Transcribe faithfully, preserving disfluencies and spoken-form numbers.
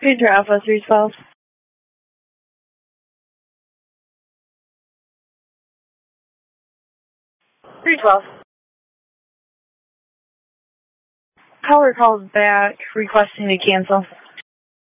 Painter Alpha three twelve. three twelve. Caller called back requesting to cancel.